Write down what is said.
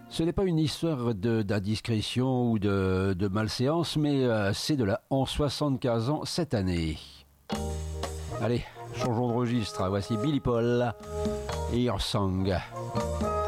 Ce n'est pas une histoire d'indiscrétion ou de malséance, mais c'est de la en 75 ans cette année. Allez, changeons de registre. Voici Billy Paul et Your Song.